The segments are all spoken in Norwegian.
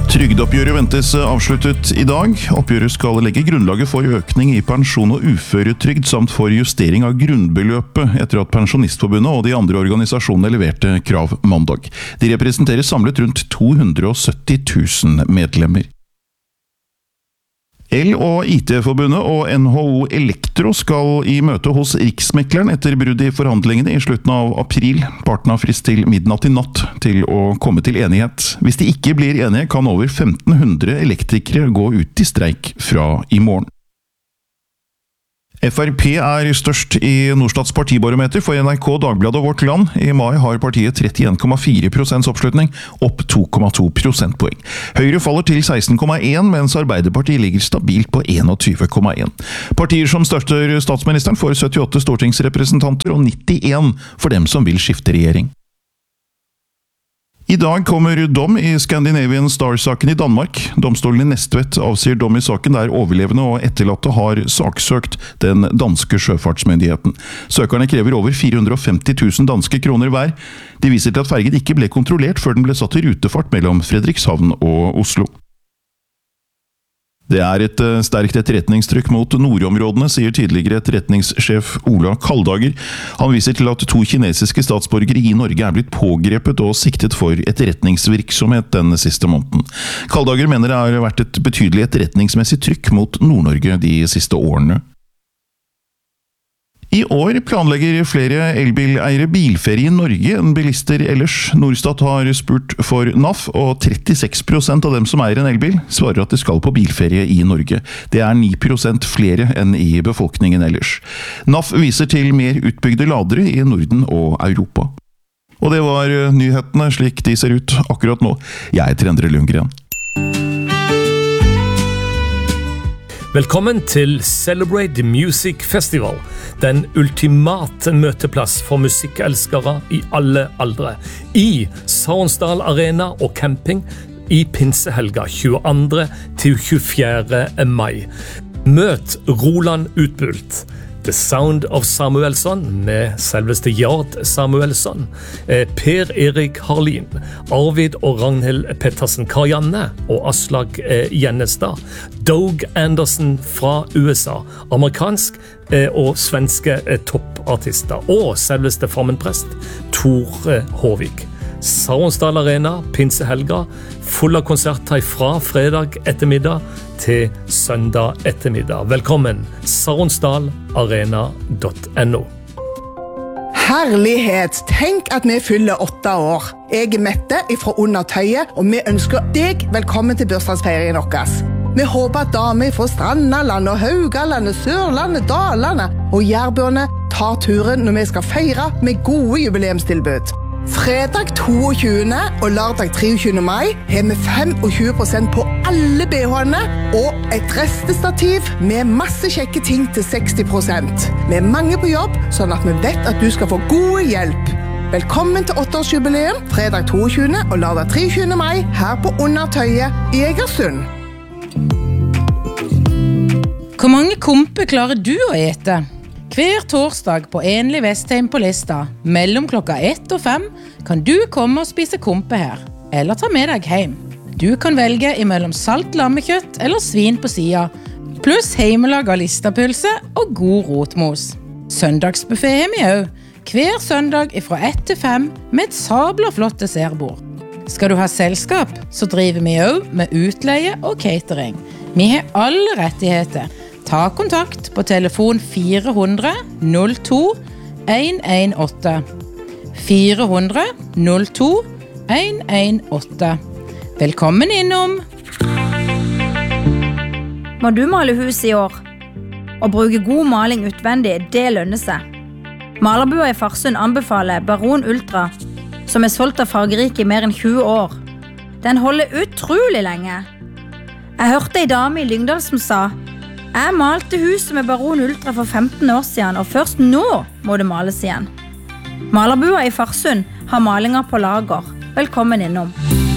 Trygdeoppgjøret ventes avsluttet i dag. Oppgjøret skal legge grunnlaget for økning i pensjon og uføretrygd samt for justering av grunnbeløpet etter at Pensjonistforbundet og de andre organisasjonene leverte krav mandag. De representerer samlet rundt 270 000 medlemmer. El- og IT-forbundet og NHO Elektro skal i møte hos Riksmekleren etter brudd i forhandlingene i slutten av april. Partene har frist til midnatt i natt til å komme til enighet. Hvis de ikke blir enige, kan over 1500 elektrikere gå ut i streik fra i morgen. FrP er størst i Norstats partibarometer for NRK, Dagbladet og Vårt Land. I mai har partiet 31,4% oppslutning, opp 2,2 prosentpoeng. Høyre faller til 16,1, mens Arbeiderpartiet ligger stabilt på 21,1. Partier som støtter statsministeren får 78 stortingsrepresentanter og 91 for dem som vil skifte regjering. I dag kommer dom i Scandinavian Star-saken i Danmark. Domstolen i Næstvet avsier dom i saken der overlevende og etterlatte har saksøkt den danske sjøfartsmyndigheten. Søkerne krever over 450 000 danske kroner hver. De viser til at fergen ikke ble kontrollert før den ble satt i rutefart mellom Fredrikshavn og Oslo. Det er et sterkt etterretningstrykk mot nordområdene, sier tidligere etterretningssjef Ola Kaldager. Han viser til at 2 kinesiske statsborgere i Norge er blitt pågrepet og siktet for etterretningsvirksomhet den siste måneden. Kaldager mener det har vært et betydelig etterretningsmessig trykk mot Nord-Norge de siste årene. I år planlegger flere elbileiere bilferie i Norge enn bilister ellers. Norstat har spurt for NAF, og 36% av dem som eier en elbil svarer at de skal på bilferie i Norge. Det er 9% flere enn i befolkningen ellers. NAF viser til mer utbygde ladere i Norden og Europa. Og det var nyhetene slik de ser ut akkurat nå. Jeg heter Endre Lundgren. Velkommen til Celebrate the Music Festival, den ultimate møteplass for musikkelskere i alle aldre, i Saronsdal Arena og camping i pinsehelga 22. til 24. mai. Møt Roland Utbult, The Sound of Samuelsson med selveste Jard Samuelsson, Per Erik Harlin, Arvid og Ragnhild Pettersen Karianne og Aslag Gjennestad, Doug Anderson fra USA, amerikansk og svenske toppartister, og selveste Fammenprest Tor Håvik. Saronsdal Arena, pinsehelga, full av konserter fra fredag ettermiddag til søndag ettermiddag. Velkommen, saronsdalarena.no. Herlighet, tenk at vi fyller 8 år. Jeg er Mette fra Under Tøyet, og vi ønsker deg velkommen til bursdagsfeiringen vår. Vi håper at damer fra Strandaland og Haugalandet, Sørlandet, Dalane og Jærbøene tar turen når vi skal feire med gode jubileumstilbud. Fredag 22. og lørdag 23. mai har vi 25% på alle BH-ene og et restestativ med masse kjekke ting til 60%. Vi er mange på jobb, sånn at vi vet at du skal få god hjelp. Velkommen til 8-årsjubileum, fredag 22. og lørdag 23. mai her på Under Tøyet i Egersund. Hvor mange komper klarer du å ete? Hver torsdag på Enlig Vestheim på Lista, mellom klokka 1 og 5, kan du komme og spise kompe her, eller ta med deg hjem. Du kan velge imellom salt lammekjøtt eller svin på siden, pluss heimelaga listapølse og god rotmos. Søndagsbuffet har vi også, hver søndag fra 1 til 5 med et sabla flott dessertbord. Skal du ha selskap, så driver vi også med utleie og catering. Vi har alle rettigheter. Ta kontakt på telefon 400 02 118. 400 02 118. Velkommen innom! Må du male hus i år? Å bruke god maling utvendig, det lønner seg. Malerbua i Farsund anbefaler Baron Ultra, som er solgt av fargerike i mer enn 20 år. Den holder utrolig lenge. Jeg hørte en dame i Lyngdal som sa: jeg malte huset med Baron Ultra for 15 år siden, og først nå må det males igjen. Malerbua i Farsund har malinger på lager. Velkommen innom.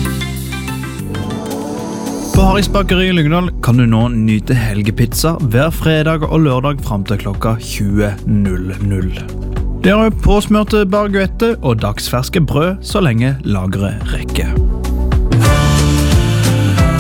På Harrys Bakeri i Lyngdal kan du nå nyte helgepizza hver fredag og lørdag frem til klokka 20.00. Det er påsmørte baguette og dagsferske brød så lenge lageret rekker.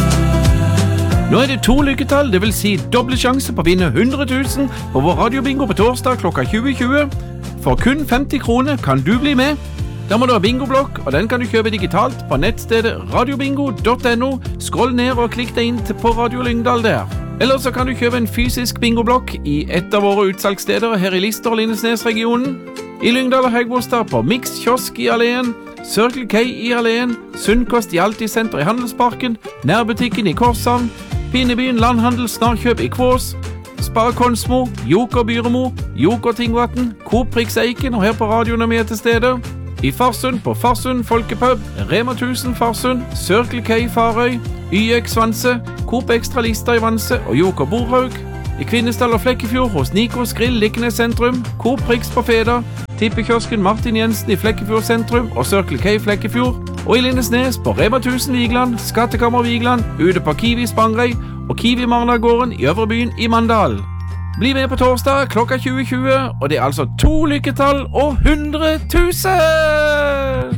Nå det 2 lykketall, det vil si doble sjanse på å vinne 100 000 på vår radiobingo på torsdag klokka 20.20. For kun 50 kroner kan du bli med. Da må du ha bingoblokk, og den kan du kjøpe digitalt på nettstedet radiobingo.no. Skroll ned og klikk deg inn på Radio Lyngdal der. Eller så kan du kjøpe en fysisk bingoblokk i et av våre utsalgssteder her i Lister og Lindesnes-regionen. I Lyngdal og Høgbostad på Mix Kiosk i Alleen, Circle K i Alleen, Sunnkost i Altisenter i Handelsparken, Nærbutikken i Korshavn, Pinnebyen Landhandel Snarkjøp i Kvås, Spar Konsmo, Joker Byremo, Joker Tingvatten, Coop Prix Eiken og her på radioen vi til stede. I Farsund på Farsund Folkepub, Rema 1000 Farsund, Circle K Farøy, YX Vanse, Coop Extra Lista i Vanse og Joker Borhaug. I Kvinesdal og Flekkefjord hos Nikos Grill Likkenes sentrum, Coop Prix på Feda, Tippekiosken Martin Jensen i Flekkefjord sentrum og Circle K Flekkefjord. Og i Lindesnes på Rema 1000 Vigland, Skattekammer Vigland, ute på Kiwi Spangrei og Kiwi Marnagården i Øvrebyen i Mandal. Bli med på torsdag klokka 20.20, og det altså 2 lykketall og 100 000!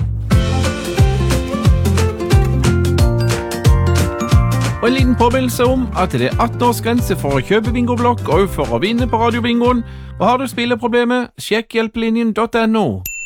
Og en liten påminnelse om at det 18-årsgrense for å kjøpe bingoblokk og for å vinne på radiobingoen. Og har du spilleproblemer, sjekk hjelpelinjen.no.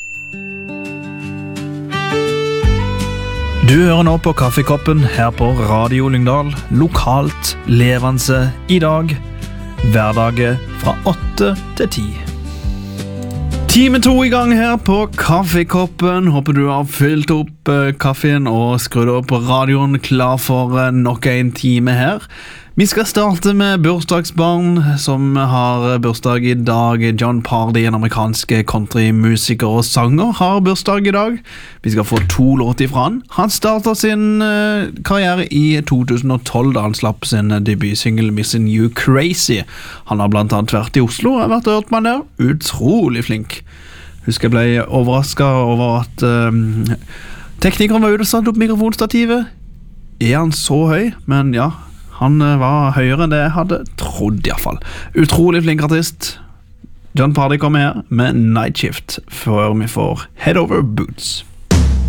Du hører nå på Kaffekoppen her på Radio Lyngdal, lokalt, levende i dag. Hverdager fra 8 til 10. Time 2 i gang her på Kaffekoppen. Håper du har fylt opp kaffen og skrudd opp radioen klar for nok en time her. Vi skal starte med bursdagsbarn som har bursdag i dag. John Pardy, en amerikansk countrymusiker og sanger, har bursdag i dag. Vi skal få 2 låter fra han. Han startet sin karriere i 2012 da han slapp sin debutsingle Missing You Crazy. Han har blant annet vært i Oslo og vært hørt med han der. Utrolig flink. Husker jeg ble overrasket over at teknikeren var ute og satt opp mikrofonstativet. Han så høy? Men ja, han var høyere enn det jeg hadde trodd i hvert fall. Utrolig flink artist. John Pardy kommer her med Night Shift før vi får Head Over Boots.